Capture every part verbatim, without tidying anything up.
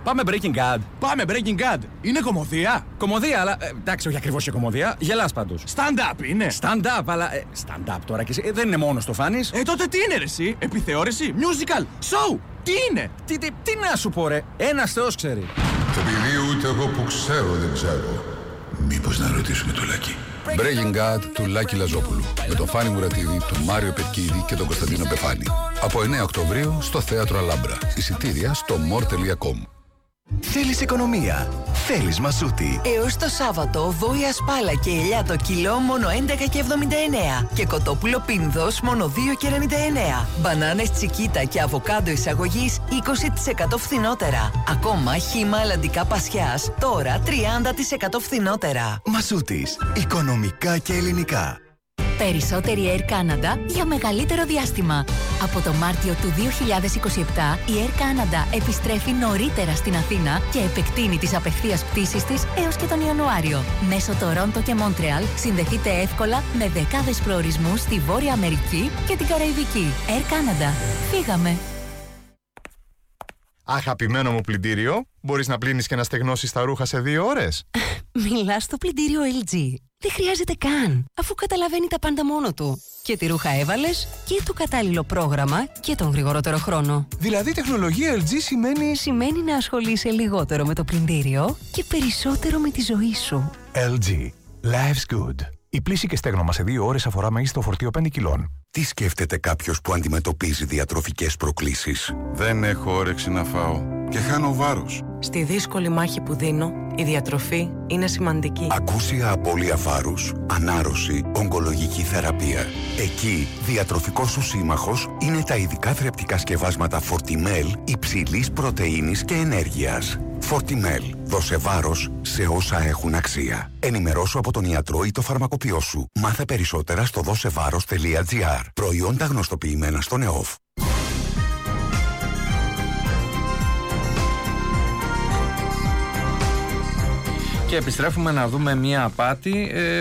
Πάμε Breaking Bad. Πάμε Breaking Bad. Είναι κωμωδία. Κωμωδία, αλλά. Ε, εντάξει, όχι ακριβώς η κωμωδία. Γελάς πάντως. Stand-up είναι. Stand-up, αλλά. Ε, stand-up τώρα και εσύ. Ε, δεν είναι μόνο το φάνης. Ε, τότε τι είναι ρε εσύ? Επιθεώρηση, musical, show. Τι είναι? Τι, τι, τι να σου πω, ρε. Ένας Θεός ξέρει. Επειδή ούτε εγώ που ξέρω δεν ξέρω. Μήπως να ρωτήσουμε το Λάκη. Breaking Bad του Λάκη Λαζόπουλου. Με τον Φάνη Μουρατίδη, τον Μάριο Πετκίδη και τον Κωνσταντίνο Πεφάνη. Από εννέα Οκτωβρίου στο Θέατρο Αλάμπρα. Εισιτήρια στο more τελεία com. Θέλεις οικονομία? Θέλεις Μασούτη. Έως το Σάββατο, βόηα σπάλα και ελιά το κιλό μόνο έντεκα και εβδομήντα εννέα και κοτόπουλο πίνδος μόνο δύο και ενενήντα εννέα. Μπανάνες τσικίτα και αβοκάντο εισαγωγής είκοσι τοις εκατό φθηνότερα. Ακόμα χύμα αλλαντικά πασιάς τώρα τριάντα τοις εκατό φθηνότερα. Μασούτης. Οικονομικά και ελληνικά. Περισσότερη Air Canada για μεγαλύτερο διάστημα. Από το Μάρτιο του δύο χιλιάδες είκοσι επτά, η Air Canada επιστρέφει νωρίτερα στην Αθήνα και επεκτείνει τις απευθείας πτήσεις της έως και τον Ιανουάριο. Μέσω Τορόντο και Μόντρεαλ συνδεθείτε εύκολα με δεκάδες προορισμούς στη Βόρεια Αμερική και την Καραϊβική. Air Canada. Φύγαμε! Αγαπημένο μου πλυντήριο, μπορείς να πλύνεις και να στεγνώσεις τα ρούχα σε δύο ώρες? Μιλάς στο πλυντήριο ελ τζι. Δεν χρειάζεται καν, αφού καταλαβαίνει τα πάντα μόνο του. Και τη ρούχα έβαλες και το κατάλληλο πρόγραμμα και τον γρηγορότερο χρόνο. Δηλαδή τεχνολογία ελ τζι σημαίνει... Σημαίνει να ασχολείσαι λιγότερο με το πλυντήριο και περισσότερο με τη ζωή σου. ελ τζι. Life's good. Η πλύση και στέγνομα σε δύο ώρες αφορά μέγιστο φορτίο πέντε κιλών. Τι σκέφτεται κάποιος που αντιμετωπίζει διατροφικές προκλήσεις? Δεν έχω όρεξη να φάω και χάνω βάρος. Στη δύσκολη μάχη που δίνω, η διατροφή είναι σημαντική. Ακούσια απώλεια βάρους, ανάρρωση, ογκολογική θεραπεία. Εκεί, διατροφικός σου σύμμαχος είναι τα ειδικά θρεπτικά σκευάσματα Fortimel υψηλής πρωτεΐνης και ενέργειας. Fortimel. Δώσε βάρος σε όσα έχουν αξία. Ενημερώσου από τον ιατρό ή το φαρμακοποιό σου. Μάθε περισσότερα στο δώσεβάρος τελεία τζι άρ. Προϊόντα γνωστοποιημένα στον ΕΟΦ. Και επιστρέφουμε να δούμε μία απάτη ε,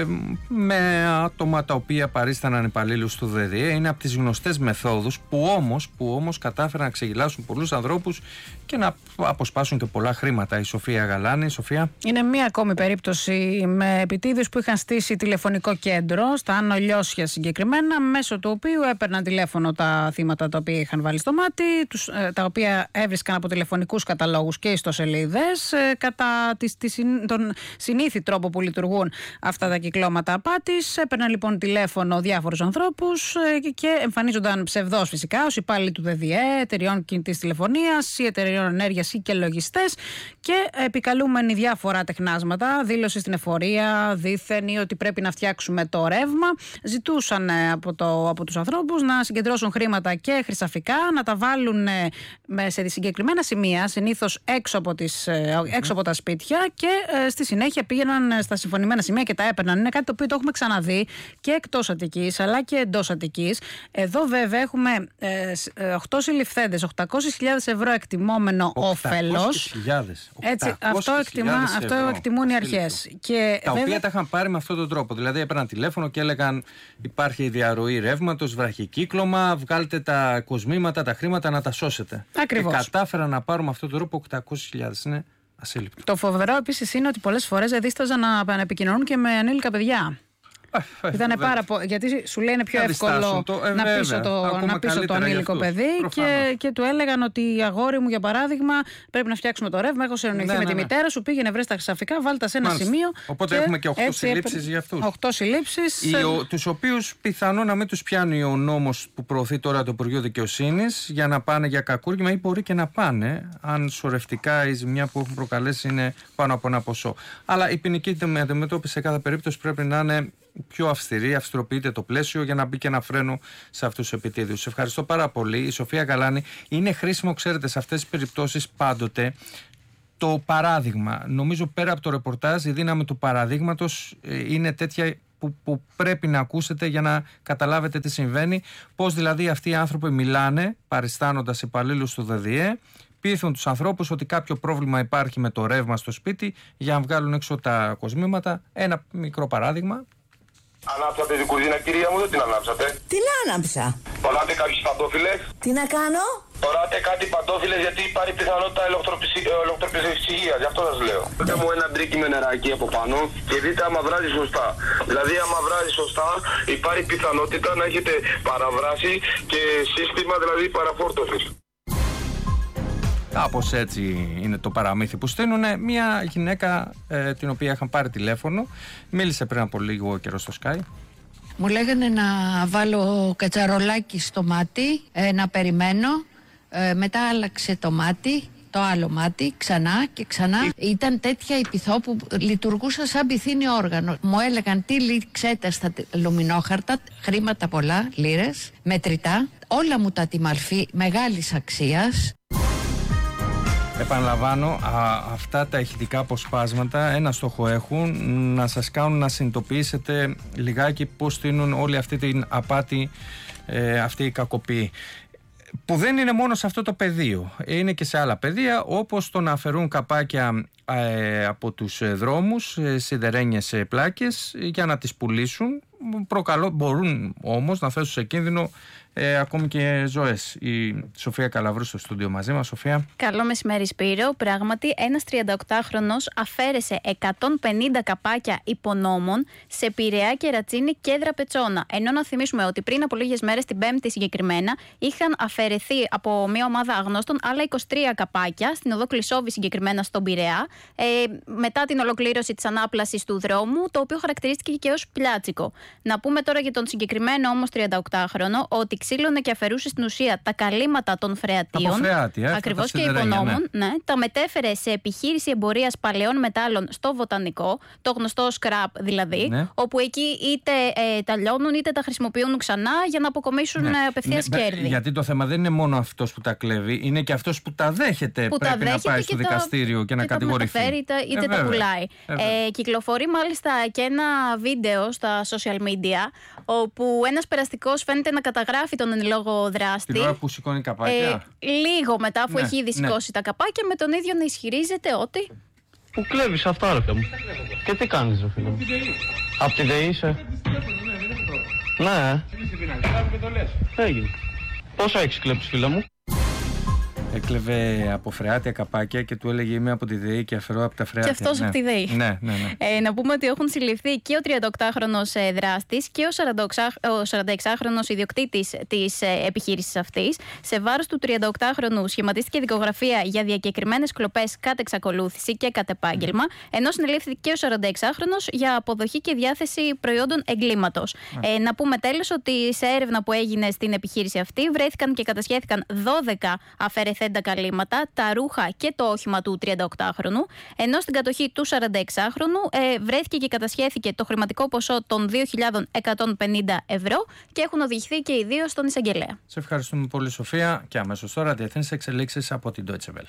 με άτομα τα οποία παρίσταναν υπαλλήλους του ΔΔΕ. Είναι από τις γνωστές μεθόδους που όμως, που όμως κατάφεραν να ξεγελάσουν πολλούς ανθρώπους και να αποσπάσουν και πολλά χρήματα. Η Σοφία Γαλάνη. Σοφία. Είναι μία ακόμη περίπτωση με επιτίδιους που είχαν στήσει τηλεφωνικό κέντρο στα Άνω Λιώσια συγκεκριμένα, μέσω του οποίου έπαιρναν τηλέφωνο τα θύματα τα οποία είχαν βάλει στο μάτι, τους, τα οποία έβρισκαν από τηλεφωνικούς καταλόγους και ιστοσελίδες κατά τις, τις, τον συνήθι τρόπο που λειτουργούν αυτά τα κυκλώματα απάτης. Έπαιρναν λοιπόν τηλέφωνο διάφορους ανθρώπους και εμφανίζονταν ψευδώς φυσικά ως υπάλληλοι του ΔΔΕ, εταιριών κινητής τηλεφωνίας ή εταιριών ενέργειας ή και λογιστές, και επικαλούμενοι διάφορα τεχνάσματα, δήλωση στην εφορία, δήθεν ή ότι πρέπει να φτιάξουμε το ρεύμα, ζητούσαν από, το, από τους ανθρώπους να συγκεντρώσουν χρήματα και χρυσαφικά, να τα βάλουν σε συγκεκριμένα σημεία, συνήθως έξω από, τις, έξω από τα σπίτια, και στη συνέχεια πήγαιναν στα συμφωνημένα σημεία και τα έπαιρναν. Είναι κάτι το οποίο το έχουμε ξαναδεί και εκτός Αττικής αλλά και εντός Αττικής. Εδώ βέβαια έχουμε ε, οκτώ συλληφθέντες, οκτακόσιες χιλιάδες ευρώ εκτιμόμενο όφελος. Έτσι, αυτό, εκτιμά, αυτό εκτιμούν οι αρχές. Και τα βέβαια... οποία τα είχαν πάρει με αυτόν τον τρόπο. Δηλαδή έπαιρναν τηλέφωνο και έλεγαν υπάρχει διαρροή ρεύματος, βραχικύκλωμα, βγάλτε τα κοσμήματα, τα χρήματα να τα σώσετε. Ακριβώς. Και κατάφεραν να πάρουν με αυτόν τον τρόπο οκτακόσιες χιλιάδες. Είναι ασύλληπτο. Το φοβερό επίσης είναι ότι πολλές φορές δεν δίσταζαν να, να επικοινωνούν και με ανήλικα παιδιά. Ήταν πάρα πο... Γιατί σου λέει είναι πιο εύκολο το, ε, να πείσω το, να πείσω το ανήλικο παιδί και, και του έλεγαν ότι αγόρι μου, για παράδειγμα, πρέπει να φτιάξουμε το ρεύμα. Έχω συνεννοηθεί ναι, με ναι, ναι. τη μητέρα σου, πήγαινε βρες τα χρυσαφικά, βάλτε σε ένα Μάλιστα. σημείο. Οπότε και έχουμε και οκτώ συλλήψεις για αυτούς. οκτώ συλλήψεις. Τους οποίους πιθανόν να μην τους πιάνει ο νόμος που προωθεί τώρα το Υπουργείο Δικαιοσύνης για να πάνε για κακούργημα, ή μπορεί και να πάνε, αν σωρευτικά η ζημιά που έχουν προκαλέσει είναι πάνω από ένα ποσό. Αλλά η ποινική αντιμετώπιση σε κάθε περίπτωση πρέπει να είναι πιο αυστηρή, αυστηροποιείται το πλαίσιο για να μπει και ένα φρένο σε αυτούς τους επιτίδιους. Σε ευχαριστώ πάρα πολύ. Η Σοφία Γαλάνη. Είναι χρήσιμο, ξέρετε, σε αυτές τις περιπτώσεις πάντοτε το παράδειγμα. Νομίζω πέρα από το ρεπορτάζ η δύναμη του παραδείγματος είναι τέτοια που, που πρέπει να ακούσετε για να καταλάβετε τι συμβαίνει. Πώς δηλαδή αυτοί οι άνθρωποι μιλάνε παριστάνοντας υπαλλήλους του ΔΔΕ, πείθουν τους ανθρώπους ότι κάποιο πρόβλημα υπάρχει με το ρεύμα στο σπίτι για να βγάλουν έξω τα κοσμήματα. Ένα μικρό παράδειγμα. Ανάψατε την κουζίνα, κυρία μου, δεν την ανάψατε? Την άναψα. Πολλάτε κάποιες παντόφυλλες? Τι να κάνω? Φοράτε κάτι παντόφιλες γιατί υπάρχει πιθανότητα ηλεκτροπληξυγείας, γι' αυτό σας λέω. Πείτε μου ένα μπρίκι με νεράκι από πάνω και δείτε άμα βράζει σωστά. Δηλαδή άμα βράζει σωστά υπάρχει πιθανότητα να έχετε παραβράσει και σύστημα δηλαδή παραφόρτωσης. Κάπως έτσι είναι το παραμύθι που στέλνουν. Μια γυναίκα ε, την οποία είχαν πάρει τηλέφωνο, μίλησε πριν από λίγο καιρό στο Sky. Μου λέγανε να βάλω κατσαρολάκι στο μάτι, ε, να περιμένω, ε, μετά άλλαξε το μάτι, το άλλο μάτι, ξανά και ξανά. Ήταν τέτοια η πειθό που λειτουργούσα σαν πυθύνιο όργανο. Μου έλεγαν τι λήξετε στα λουμινόχαρτα, χρήματα πολλά, λίρες, μετρητά, όλα μου τα τιμαλφή μεγάλης αξίας. Επαναλαμβάνω, α, αυτά τα ηχητικά αποσπάσματα ένα στόχο έχουν, να σας κάνουν να συνειδητοποιήσετε λιγάκι πώς στείνουν όλη αυτή την απάτη, ε, αυτή η κακοποίη. Που δεν είναι μόνο σε αυτό το πεδίο, είναι και σε άλλα πεδία, όπως το να αφαιρούν καπάκια ε, από τους δρόμους, ε, σιδερένιες ε, πλάκες για να τις πουλήσουν. Προκαλώ, μπορούν όμως να θέσουν σε κίνδυνο ε, ακόμη και ζωές. Η Σοφία Καλαβρού στο στούντιο μαζί μας. Σοφία. Καλό μεσημέρι, Σπύρο. Πράγματι, ένας τριανταοκτάχρονος αφαίρεσε εκατόν πενήντα καπάκια υπονόμων σε Πειραιά, Κερατσίνη και Δραπετσόνα. Ενώ να θυμίσουμε ότι πριν από λίγες μέρες, την Πέμπτη συγκεκριμένα, είχαν αφαιρεθεί από μια ομάδα αγνώστων άλλα είκοσι τρία καπάκια στην οδό Κλεισόβη, συγκεκριμένα στον Πειραιά, ε, μετά την ολοκλήρωση της ανάπλασης του δρόμου, το οποίο χαρακτηρίστηκε και ως πλιάτσικο. Να πούμε τώρα για τον συγκεκριμένο όμως τριανταοκτάχρονο ότι ξύλωνε και αφαιρούσε στην ουσία τα καλύματα των φρεατίων. Ακριβώς και υπονόμων. Ναι. Ναι, τα μετέφερε σε επιχείρηση εμπορίας παλαιών μετάλλων στο Βοτανικό, το γνωστό scrap δηλαδή, ναι. Όπου εκεί είτε ε, τα λιώνουν είτε τα χρησιμοποιούν ξανά για να αποκομίσουν ναι. απευθείας ναι, κέρδη. Γιατί το θέμα δεν είναι μόνο αυτός που τα κλέβει, είναι και αυτός που τα δέχεται. Που πρέπει τα να πάει στο τα, δικαστήριο και, και να κατηγορηθεί. Είτε, είτε ε, τα πουλάει. Ε, ε, κυκλοφορεί μάλιστα και ένα βίντεο στα social media, όπου ένας περαστικός φαίνεται να καταγράφει τον εν λόγω δράστη. Την ώρα που σηκώνει καπάκια. Ε, λίγο μετά, αφού ναι, έχει ήδη σηκώσει ναι. τα καπάκια, με τον ίδιο να ισχυρίζεται ότι. Που κλέβεις αυτά, ρε μου. Και τι κάνεις, ρε φίλε μου. Απ' τη ΔΕΗ είσαι. Ναι. Έγινε. Πόσα έχεις κλέψει, φίλε μου. Έκλεβε από φρεάτια καπάκια και του έλεγε είμαι από τη ΔΕΗ και αφαιρώ από τα φρεάτια. Και αυτός ναι. από τη ΔΕΗ. Ναι, ναι, ναι. Ε, να πούμε ότι έχουν συλληφθεί και ο τριανταοκτάχρονος ε, δράστης και ο σαρανταεξάχρονος ιδιοκτήτης της ε, επιχείρησης αυτής. Σε βάρος του τριανταοκτάχρονου σχηματίστηκε δικογραφία για διακεκριμένες κλοπές κατ' εξακολούθηση και κατ' επάγγελμα, mm. ενώ συνελήφθη και ο σαρανταεξάχρονος για αποδοχή και διάθεση προϊόντων εγκλήματος. Mm. Ε, να πούμε τέλος ότι σε έρευνα που έγινε στην επιχείρηση αυτή βρέθηκαν και κατασχέθηκαν δώδεκα αφαιρεθέντα καλύματα, τα ρούχα και το όχημα του τριανταοκτάχρονου, ενώ στην κατοχή του σαρανταεξάχρονου ε, βρέθηκε και κατασχέθηκε το χρηματικό ποσό των δύο χιλιάδες εκατόν πενήντα ευρώ και έχουν οδηγηθεί και οι δύο στον εισαγγελέα. Σε ευχαριστούμε πολύ, Σοφία, και αμέσως τώρα διεθνείς εξελίξεις από την Deutsche Welle.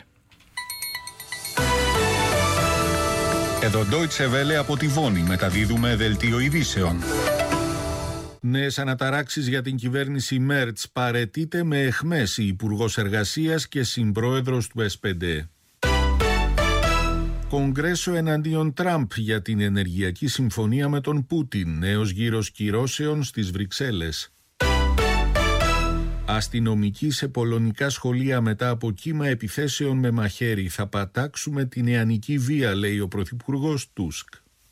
Εδώ Deutsche Welle από τη Βόνη μεταδίδουμε δελτίο ειδήσεων. Νέες αναταράξεις για την κυβέρνηση Μέρτς, παραιτείται με αιχμές η Υπουργός Εργασίας και συμπρόεδρος του ες πεν ντι. Κογκρέσο εναντίον Τραμπ για την ενεργειακή συμφωνία με τον Πούτιν, νέος γύρος κυρώσεων στις Βρυξέλλες. Αστυνομικοί σε πολωνικά σχολεία μετά από κύμα επιθέσεων με μαχαίρι. Θα πατάξουμε την νεανική βία, λέει ο Πρωθυπουργός Τούσκ.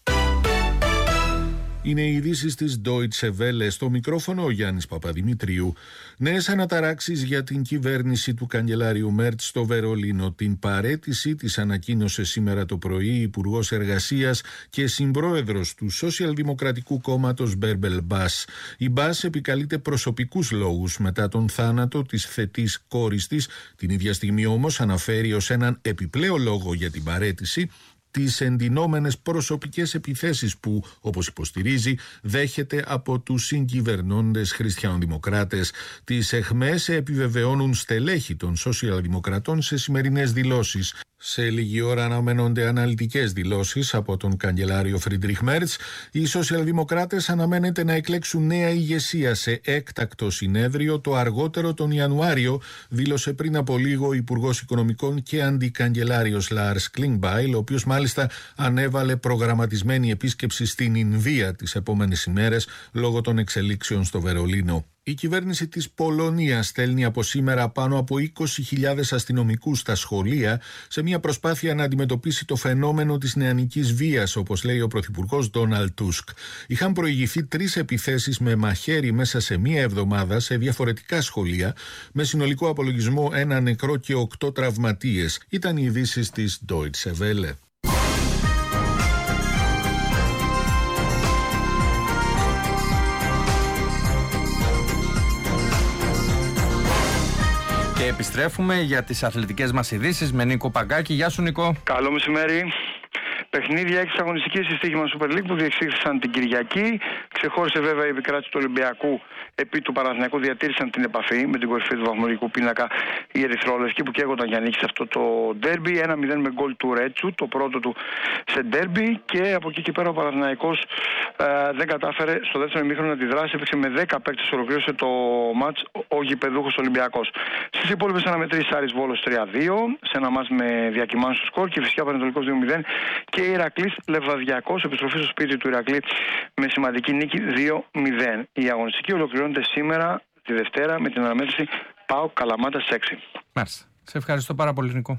Είναι οι ειδήσεις της Deutsche Welle. Στο μικρόφωνο ο Γιάννης Παπαδημητρίου. Νέες αναταράξεις για την κυβέρνηση του καγκελάριου Μέρτς στο Βερολίνο. Την παραίτηση της ανακοίνωσε σήμερα το πρωί η Υπουργός Εργασίας και συμπρόεδρος του Σοσιαλδημοκρατικού Κόμματος Μπέρμπελ Μπάς. Η Μπάς επικαλείται προσωπικούς λόγους μετά τον θάνατο της θετής κόρης της. Την ίδια στιγμή όμως αναφέρει ως έναν επιπλέον λόγο για την παραίτηση τις εντυνόμενες προσωπικές επιθέσεις που, όπως υποστηρίζει, δέχεται από τους συγκυβερνώντες χριστιανοδημοκράτες. Τις αιχμές επιβεβαιώνουν στελέχη των σοσιαλδημοκρατών σε σημερινές δηλώσεις. Σε λίγη ώρα αναμένονται αναλυτικές δηλώσεις από τον καγκελάριο Φρίντριχ Μέρτς. Οι σοσιαλδημοκράτες αναμένεται να εκλέξουν νέα ηγεσία σε έκτακτο συνέδριο το αργότερο τον Ιανουάριο, δήλωσε πριν από λίγο ο Υπουργός Οικονομικών και αντικαγκελάριος Λάρς Κλίνγκμπάιλ, ο οποίος μάλιστα ανέβαλε προγραμματισμένη επίσκεψη στην Ινδία τις επόμενες ημέρες λόγω των εξελίξεων στο Βερολίνο. Η κυβέρνηση της Πολωνίας στέλνει από σήμερα πάνω από είκοσι χιλιάδες αστυνομικούς στα σχολεία σε μια προσπάθεια να αντιμετωπίσει το φαινόμενο της νεανικής βίας, όπως λέει ο πρωθυπουργός Ντόναλντ Τούσκ. Είχαν προηγηθεί τρεις επιθέσεις με μαχαίρι μέσα σε μία εβδομάδα σε διαφορετικά σχολεία, με συνολικό απολογισμό ένα νεκρό και οκτώ τραυματίες. Ήταν οι ειδήσεις της Deutsche Welle. Και επιστρέφουμε για τις αθλητικές μας ειδήσεις με Νίκο Παγκάκη. Γεια σου, Νίκο. Καλό μεσημέρι. Παιχνίδια έξι αγωνιστικής στη στοίχημα Super League που διεξήχθησαν την Κυριακή. Ξεχώρισε βέβαια η επικράτηση του Ολυμπιακού επί του Παναθηναϊκού. Διατήρησαν την επαφή με την κορυφή του βαθμολογικού πίνακα οι ερυθρόλευκοι που καίγονταν για νίκη σε αυτό το ντέρμπι. ένα μηδέν με γκολ του Ρέτσου, το πρώτο του σε ντέρμπι. Και από εκεί και πέρα ο Παναθηναϊκός ε, δεν κατάφερε στο δεύτερο ημίχρονο να αντιδράσει. Έπαιξε με δέκα παίκτες, ολοκλήρωσε το μάτς ο γηπεδούχος Ολυμπιακός. Στις υπόλοιπες αναμετρήσεις Άρης Βόλος τρία δύο, σε ένα μάτς με διακυμάνσεις στο σκορ, και φυσικά Πανετολικός δύο μηδέν και Ηρακλής Λεβαδιακός, επιστροφή στο σπίτι του Ηρακλή με σημαντική νίκη δύο μηδέν. Η αγωνιστική ολοκληρώνεται σήμερα, τη Δευτέρα, με την αναμέτρηση ΠΑΟΚ Καλαμάτα στις έξι. Μάλιστα. Σε ευχαριστώ πάρα πολύ, Νικό.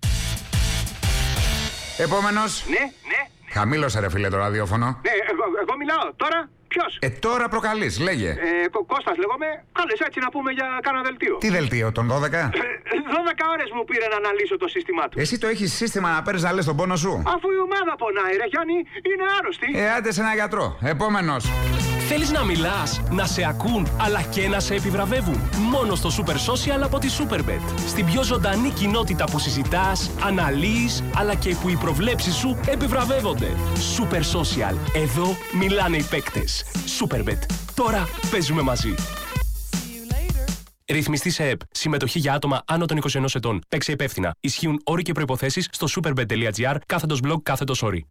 Επόμενος. Ναι, ναι. Χαμήλωσε ρε φίλε το ραδιόφωνο. Ναι, εγώ, εγώ μιλάω. Τώρα ποιος? Ε, τώρα προκαλείς, λέγε. Ε, Κω- Κώστας λέγομαι. Κάλες έτσι να πούμε για κάνα δελτίο. Τι δελτίο, τον δώδεκα? Ε, δώδεκα ώρες μου πήρε να αναλύσω το σύστημά του. Εσύ το έχεις σύστημα να παίρνεις να λες τον πόνο σου? Αφού η ομάδα πονάει ρε Γιάννη, είναι άρρωστη. Ε, άντε σε ένα γιατρό. Επόμενος. Θέλεις να μιλάς, να σε ακούν, αλλά και να σε επιβραβεύουν? Μόνο στο Super Social από τη Superbet. Στην πιο ζωντανή κοινότητα που συζητάς, αναλύεις, αλλά και που οι προβλέψεις σου επιβραβεύονται. Super Social. Εδώ μιλάνε οι παίκτες. Superbet. Τώρα παίζουμε μαζί. Ρυθμιστή σε ΕΠ. Συμμετοχή για άτομα άνω των είκοσι ενός ετών. Παίξε υπεύθυνα. Ισχύουν όροι και προϋποθέσεις στο superbet.gr κάθετος blog κάθετος όροι.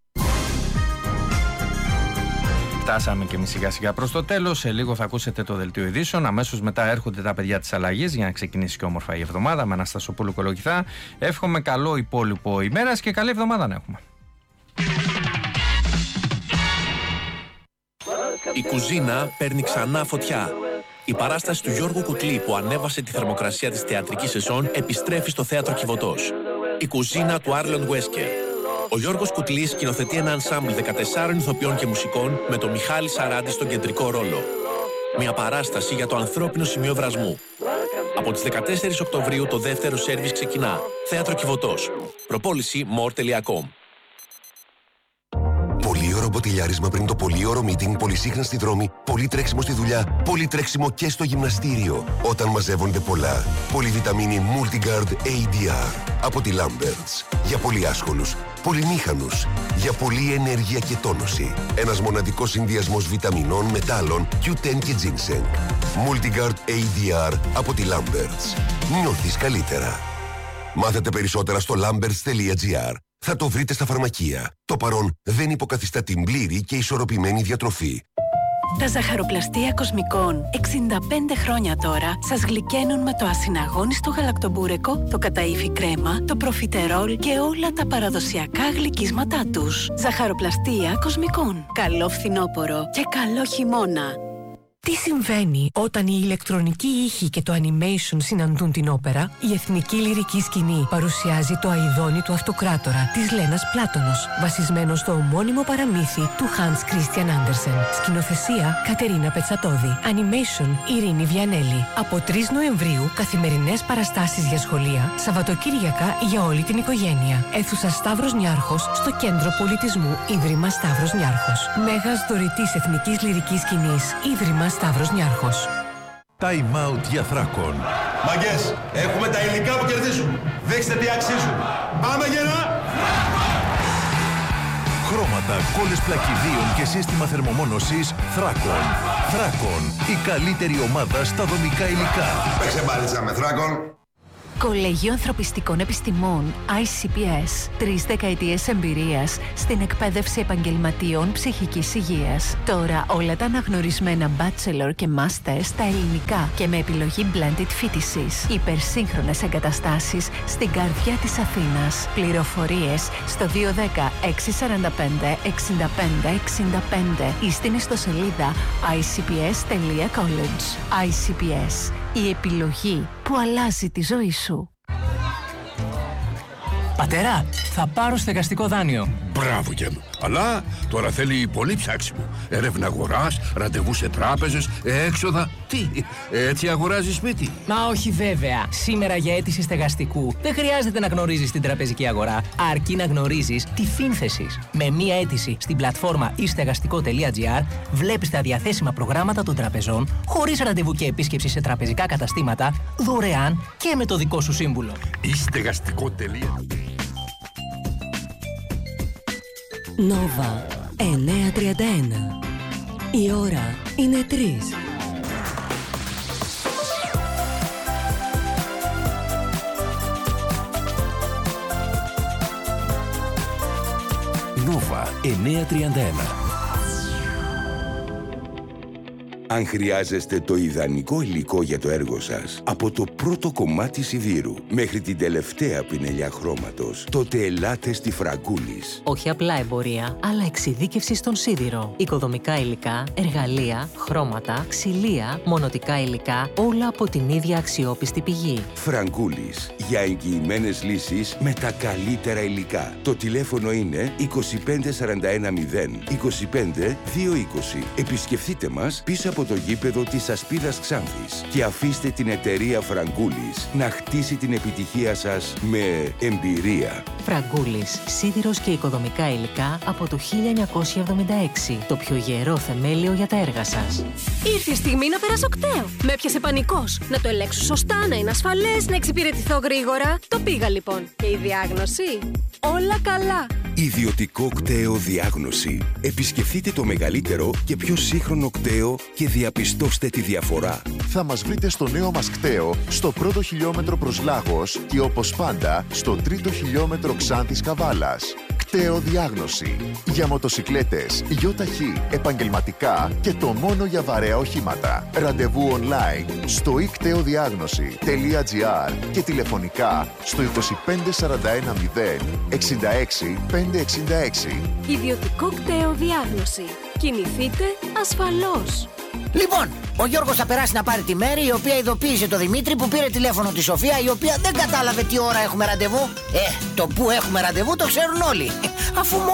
Φτάσαμε και εμείς σιγά σιγά προς το τέλος. Σε λίγο θα ακούσετε το δελτίο ειδήσεων. Αμέσως μετά έρχονται τα παιδιά της αλλαγής για να ξεκινήσει και όμορφα η εβδομάδα με Αναστασοπούλου Κολοκυθά. Εύχομαι καλό υπόλοιπο ημέρας και καλή εβδομάδα να έχουμε. Η κουζίνα παίρνει ξανά φωτιά. Η παράσταση του Γιώργου Κουτλή που ανέβασε τη θερμοκρασία της θεατρικής σεζόν επιστρέφει στο θέατρο Κιβωτός. Η κουζίνα του Άρλον Βέσκερ. Ο Γιώργος Κουτλής σκηνοθετεί ένα ενσάμπλ δεκατεσσάρων ηθοποιών και μουσικών με τον Μιχάλη Σαράντη στον κεντρικό ρόλο. Μια παράσταση για το ανθρώπινο σημείο βρασμού. Από τις δεκατέσσερις Οκτωβρίου το δεύτερο σέρβις ξεκινά. Θέατρο Κιβωτός. Προπόληση more τελεία com. Πολύ ωραίο μποτιλιάρισμα πριν το πολύ ωραίο meeting, πολύ σύγχρονα στη δρόμη, πολύ τρέξιμο στη δουλειά, πολύ τρέξιμο και στο γυμναστήριο. Όταν μαζεύονται πολλά. Πολυβιταμίνη Multigard έι ντι αρ από τη Lamberts. Για πολύ άσχολους, πολυμήχανους, για πολλή ενέργεια και τόνωση. Ένας μοναδικός συνδυασμός βιταμινών, μετάλλων, κιου τεν και ginseng. Multigard έι ντι αρ από τη Lamberts. Νιώθεις καλύτερα. Μάθετε περισσότερα στο lamberts τελεία gr. Θα το βρείτε στα φαρμακεία. Το παρόν δεν υποκαθιστά την πλήρη και ισορροπημένη διατροφή. Τα ζαχαροπλαστεία Κοσμικών, εξήντα πέντε χρόνια τώρα, σας γλυκαίνουν με το ασυναγώνιστο γαλακτομπούρεκο, το καταΐφι κρέμα, το προφιτερόλ και όλα τα παραδοσιακά γλυκίσματά τους. Ζαχαροπλαστεία Κοσμικών. Καλό φθινόπωρο και καλό χειμώνα. Τι συμβαίνει όταν η ηλεκτρονική ήχη και το animation συναντούν την όπερα? Η Εθνική Λυρική Σκηνή παρουσιάζει το Αηδόνι του Αυτοκράτορα της Λένας Πλάτωνος, βασισμένο στο ομώνυμο παραμύθι του Hans Christian Andersen. Σκηνοθεσία Κατερίνα Πετσατόδη. Animation Ειρήνη Βιανέλη. Από τρεις Νοεμβρίου καθημερινές παραστάσεις για σχολεία, Σαββατοκύριακα για όλη την οικογένεια. Αίθουσα Σταύρος Νιάρχος στο Κέντρο Πολιτισμού Ίδρυμα Σταύρος Νιάρχος. Μέγας δωρητής Εθνικής Λυρικής Σκηνής Ίδρυμα Σταύρος Νιάρχος. Time out για Θράκον. Μαγκές, έχουμε τα υλικά που κερδίζουν. Δείξτε τι αξίζουν. Πάμε γερά! Χρώματα, κόλλες πλακιδίων και σύστημα θερμομόνωσης Θράκον. Θράκον, η καλύτερη ομάδα στα δομικά υλικά. Παίξε μπάλιτσα με Θράκον. Κολέγιο Ανθρωπιστικών Επιστημών άι σι πι ες. Τρεις δεκαετίες εμπειρίας στην εκπαίδευση επαγγελματιών ψυχικής υγείας. Τώρα όλα τα αναγνωρισμένα bachelor και master στα ελληνικά και με επιλογή blended φοιτησης. Υπερσύγχρονες εγκαταστάσεις στην καρδιά της Αθήνας. Πληροφορίες στο δύο ένα μηδέν έξι τέσσερα πέντε έξι πέντε έξι πέντε ή στην ιστοσελίδα άι σι πι ες τελεία college. άι σι πι ες. Η επιλογή που αλλάζει τη ζωή σου. Πατέρα, θα πάρω στεγαστικό δάνειο. Μπράβο και μου. Αλλά τώρα θέλει πολύ ψάξιμο. Έρευνα αγοράς, ραντεβού σε τράπεζες, έξοδα. Τι, έτσι αγοράζεις σπίτι? Μα όχι βέβαια. Σήμερα για αίτηση στεγαστικού δεν χρειάζεται να γνωρίζεις την τραπεζική αγορά, αρκεί να γνωρίζεις τη φύνθεσης. Με μία αίτηση στην πλατφόρμα ι στεγαστικό τελεία τζι άρ βλέπεις τα διαθέσιμα προγράμματα των τραπεζών, χωρίς ραντεβού και επίσκεψη σε τραπεζικά καταστήματα, δωρεάν και με το δικό σου σύμβουλο. ι στεγαστικό τελεία τζι άρ. Νόβα εννιακόσια τριάντα ένα. Η ώρα είναι τρεις. Νόβα εννιακόσια τριάντα ένα. Αν χρειάζεστε το ιδανικό υλικό για το έργο σας, από το πρώτο κομμάτι σιδήρου μέχρι την τελευταία πινελιά χρώματος, τότε ελάτε στη Φραγκούλης. Όχι απλά εμπορία, αλλά εξειδίκευση στον σίδηρο. Οικοδομικά υλικά, εργαλεία, χρώματα, ξυλία, μονοτικά υλικά, όλα από την ίδια αξιόπιστη πηγή. Φραγκούλης, για εγγυημένες λύσεις με τα καλύτερα υλικά. Το τηλέφωνο είναι είκοσι πέντε σαράντα ένα μηδέν είκοσι πέντε δύο είκοσι. Επισκεφτείτε μας πίσω από το γήπεδο της Ασπίδας Ξάνθης και αφήστε την εταιρεία Φραγκούλης να χτίσει την επιτυχία σας με εμπειρία. Φραγκούλης, σίδηρος και οικοδομικά υλικά από το χίλια εννιακόσια εβδομήντα έξι. Το πιο γερό θεμέλιο για τα έργα σας. Ήρθε η στιγμή να περάσω κταίο. Με έπιασε πανικός. Να το ελέγξω σωστά, να είναι ασφαλές, να εξυπηρετηθώ γρήγορα. Το πήγα λοιπόν. Και η διάγνωση? Όλα καλά. Ιδιωτικό κταίο διάγνωση. Επισκεφτείτε το μεγαλύτερο και πιο σύγχρονο κταίο και διαπιστώστε τη διαφορά. Θα μας βρείτε στο νέο μας κταίο, στο πρώτο χιλιόμετρο προς Λάγος και όπως πάντα στο τρίτο χιλιόμετρο Ξάνθης Καβάλας. Κταίο διάγνωση. Για μοτοσικλέτες, γιοταχή, επαγγελματικά και το μόνο για βαρέα οχήματα. Ραντεβού online στο i κταίο διάγνωση τελεία τζι άρ και τηλεφωνικά στο είκοσι πέντε σαράντα ένα μηδέν εξήντα έξι πεντακόσια εξήντα έξι. Ιδιωτικό κταίο διάγνωση. Κινηθείτε ασφαλώς. Λοιπόν, ο Γιώργος θα περάσει να πάρει τη Μέρη, η οποία ειδοποίησε το Δημήτρη που πήρε τηλέφωνο τη Σοφία, η οποία δεν κατάλαβε τι ώρα έχουμε ραντεβού. Ε, το που έχουμε ραντεβού το ξέρουν όλοι. Αφού